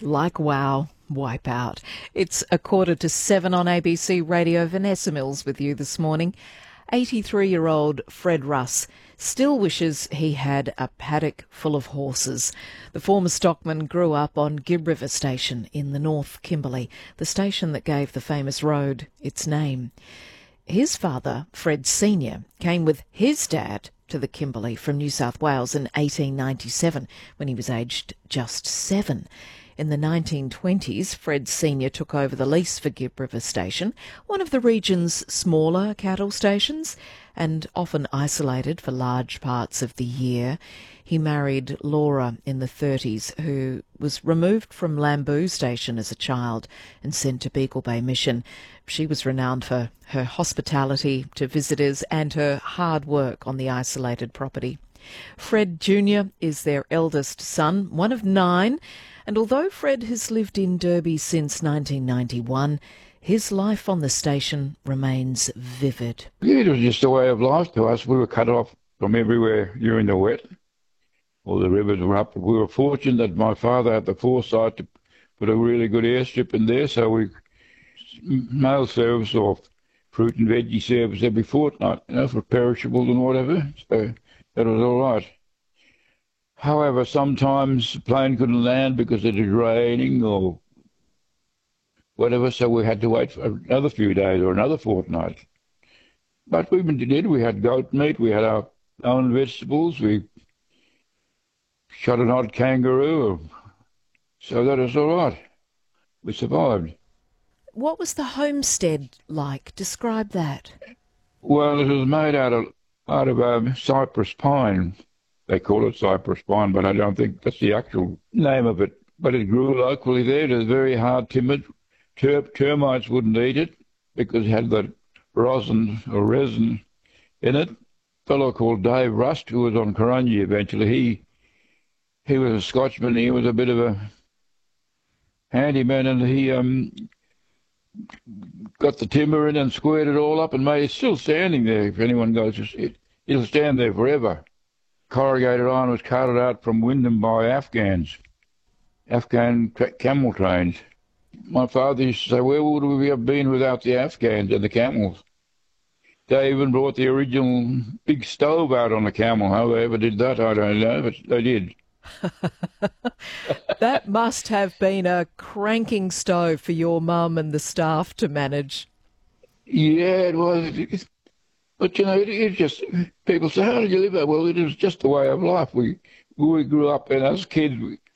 Like wow, wipe out. It's 6:45 on ABC Radio. Vanessa Mills with you this morning. 83-year-old Fred Russ still wishes he had a paddock full of horses. The former stockman grew up on Gibb River Station in the North Kimberley, the station that gave the famous road its name. His father, Fred Sr., came with his dad to the Kimberley from New South Wales in 1897 when he was aged just 7. In the 1920s, Fred Sr. took over the lease for Gibb River Station, one of the region's smaller cattle stations and often isolated for large parts of the year. He married Laura in the 30s, who was removed from Lamboo Station as a child and sent to Beagle Bay Mission. She was renowned for her hospitality to visitors and her hard work on the isolated property. Fred Jr. is their eldest son, one of 9, and although Fred has lived in Derby since 1991, his life on the station remains vivid. Yeah, it was just a way of life to us. We were cut off from everywhere during the wet. All the rivers were up. We were fortunate that my father had the foresight to put a really good airstrip in there, so we mail service or fruit and veggie service every fortnight, for perishables and whatever. So that was all right. However, sometimes the plane couldn't land because it was raining or whatever, so we had to wait for another few days or another fortnight. But we did. We had goat meat, we had our own vegetables, we shot an odd kangaroo, so that was all right. We survived. What was the homestead like? Describe that. Well, it was made out of cypress pine. They call it cypress pine, but I don't think that's the actual name of it. But it grew locally there. It was very hard timbered. Termites wouldn't eat it because it had that resin in it. A fellow called Dave Rust, who was on Kurungi eventually, he was a Scotchman. He was a bit of a handyman, and he got the timber in and squared it all up and made it still standing there. If anyone goes to see it, it'll stand there forever. Corrugated iron was carted out from Wyndham by Afghan camel trains. My father used to say, where would we have been without the Afghans and the camels? They even brought the original big stove out on the camel. How they ever did that, I don't know, but they did. That must have been a cranking stove for your mum and the staff to manage. Yeah, it was. But, it just, people say, how did you live that? Well, it was just the way of life. We grew up, and as kids,